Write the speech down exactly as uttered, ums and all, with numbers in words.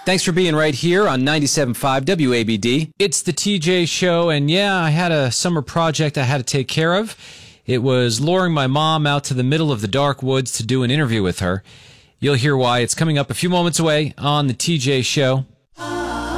Thanks for being right here on ninety-seven point five W A B D. It's the T J Show, and yeah, I had a summer project I had to take care of. It was luring my mom out to the middle of the dark woods to do an interview with her. You'll hear why. It's coming up a few moments away on the T J Show.